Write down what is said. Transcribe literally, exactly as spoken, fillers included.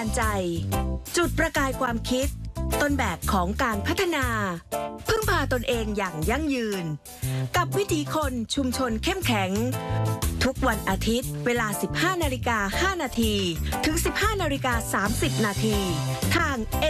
านใจจุดประกายความคิดต้นแบบของการพัฒนาพึ่งพาตนเองอย่างยั่งยืนกับวิถีคนชุมชนเข้มแข็งทุกวันอาทิตย์เวลา สิบห้านาฬิกาห้านาที ถึง สิบห้านาฬิกาสามสิบนาทีทาง